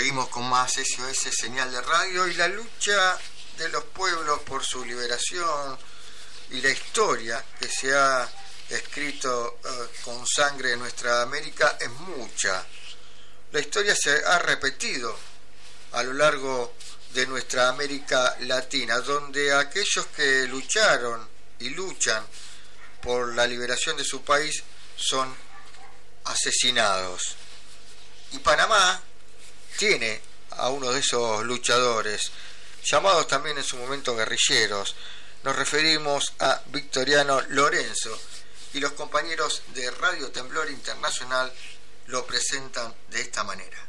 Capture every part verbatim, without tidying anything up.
Seguimos con más S O S Señal de Radio y la lucha de los pueblos por su liberación y la historia que se ha escrito uh, con sangre en nuestra América es mucha. La historia se ha repetido a lo largo de nuestra América Latina, donde aquellos que lucharon y luchan por la liberación de su país son asesinados. Y Panamá tiene a uno de esos luchadores, llamados también en su momento guerrilleros. Nos referimos a Victoriano Lorenzo, y los compañeros de Radio Temblor Internacional lo presentan de esta manera.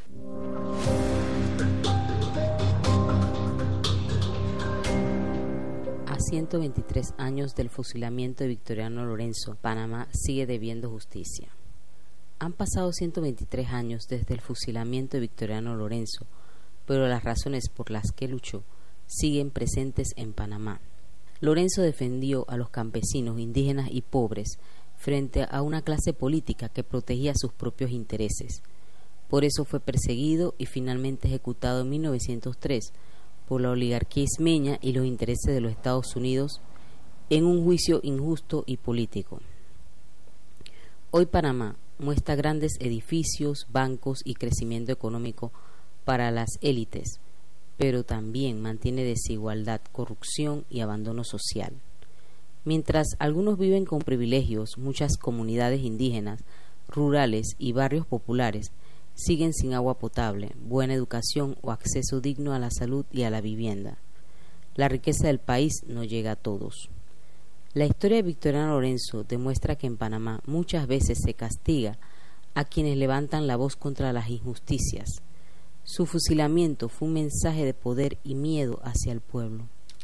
A ciento veintitrés años del fusilamiento de Victoriano Lorenzo, Panamá sigue debiendo justicia. Han pasado ciento veintitrés años desde el fusilamiento de Victoriano Lorenzo, pero las razones por las que luchó siguen presentes en Panamá. Lorenzo defendió a los campesinos, indígenas y pobres frente a una clase política que protegía sus propios intereses. Por eso fue perseguido y finalmente ejecutado en mil novecientos tres por la oligarquía ismeña y los intereses de los Estados Unidos en un juicio injusto y político. Hoy Panamá muestra grandes edificios, bancos y crecimiento económico para las élites, pero también mantiene desigualdad, corrupción y abandono social. Mientras algunos viven con privilegios, muchas comunidades indígenas, rurales y barrios populares siguen sin agua potable, buena educación o acceso digno a la salud y a la vivienda. La riqueza del país no llega a todos. La historia de Victoriano Lorenzo demuestra que en Panamá muchas veces se castiga a quienes levantan la voz contra las injusticias. Su fusilamiento fue un mensaje de poder y miedo hacia el pueblo.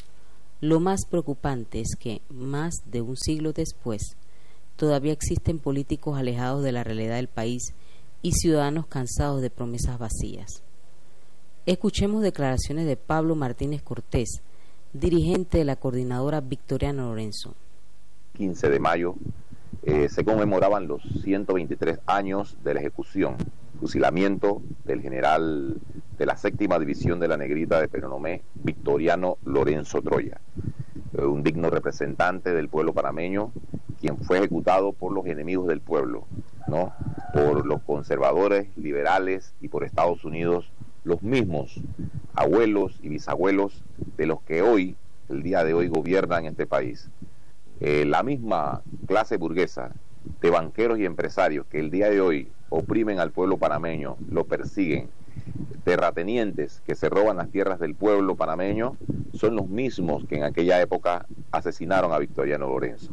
Lo más preocupante es que, más de un siglo después, todavía existen políticos alejados de la realidad del país y ciudadanos cansados de promesas vacías. Escuchemos declaraciones de Pablo Martínez Cortés, dirigente de la coordinadora Victoriano Lorenzo. quince de mayo eh, se conmemoraban los ciento veintitrés años de la ejecución, fusilamiento del general de la séptima división de la Negrita de Penonomé, Victoriano Lorenzo Troya, eh, un digno representante del pueblo panameño, quien fue ejecutado por los enemigos del pueblo, ¿no? Por los conservadores, liberales y por Estados Unidos, los mismos abuelos y bisabuelos de los que hoy, el día de hoy, gobiernan este país. Eh, la misma clase burguesa de banqueros y empresarios que el día de hoy oprimen al pueblo panameño, lo persiguen, terratenientes que se roban las tierras del pueblo panameño, son los mismos que en aquella época asesinaron a Victoriano Lorenzo.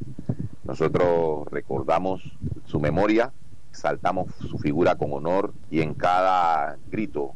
Nosotros recordamos su memoria, exaltamos su figura con honor y en cada grito,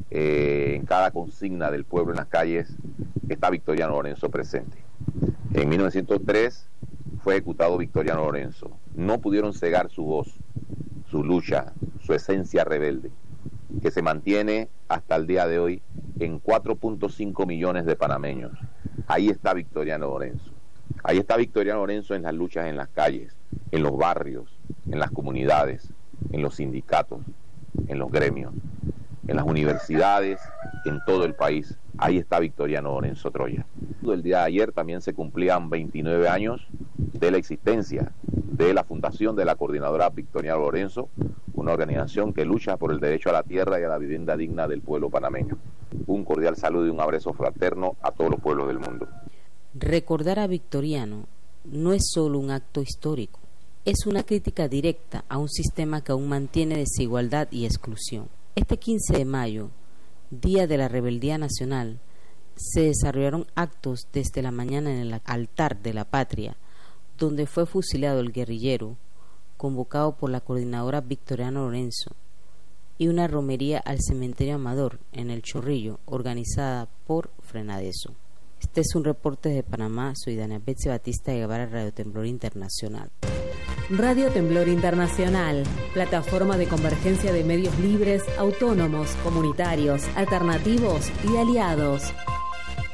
eh, en cada consigna del pueblo en las calles está Victoriano Lorenzo presente. En mil novecientos tres fue ejecutado Victoriano Lorenzo. No pudieron cegar su voz, su lucha, su esencia rebelde, que se mantiene hasta el día de hoy en cuatro punto cinco millones de panameños. Ahí está Victoriano Lorenzo. Ahí está Victoriano Lorenzo en las luchas en las calles, en los barrios, en las comunidades, en los sindicatos, en los gremios, en las universidades, en todo el país. Ahí está Victoriano Lorenzo Troya. El día de ayer también se cumplían veintinueve años de la existencia de la fundación de la coordinadora Victoriano Lorenzo, una organización que lucha por el derecho a la tierra y a la vivienda digna del pueblo panameño. Un cordial saludo y un abrazo fraterno a todos los pueblos del mundo. Recordar a Victoriano no es solo un acto histórico, es una crítica directa a un sistema que aún mantiene desigualdad y exclusión. Este quince de mayo, Día de la Rebeldía Nacional, se desarrollaron actos desde la mañana en el altar de la patria, donde fue fusilado el guerrillero, convocado por la coordinadora Victoriano Lorenzo, y una romería al cementerio Amador, en El Chorrillo, organizada por Frenadeso. Este es un reporte de Panamá. Soy Dana Betsy Batista de Guevara, Radio Temblor Internacional. Radio Temblor Internacional, plataforma de convergencia de medios libres, autónomos, comunitarios, alternativos y aliados.